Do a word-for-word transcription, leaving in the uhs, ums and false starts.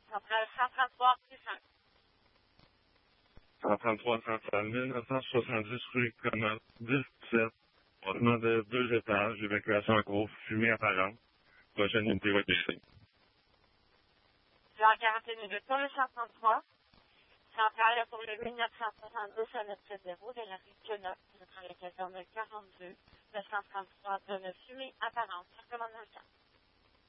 Centrale cent trente-trois, plus cinq. cent trente-trois Centrale, mille neuf cent soixante-dix rue Commerce, dix-sept. On demande deux étages, évacuation en cours, fumée apparente. Prochaine unité va être ici. Genre quarante minutes pour le cent trente-trois. Centrale pour le mille neuf cent soixante-deux, à neuf zéro de la rue Queneuf, notre avec la zone quarante-deux, le cent trente-trois, zone fumée apparente. Ça commande dans le camp.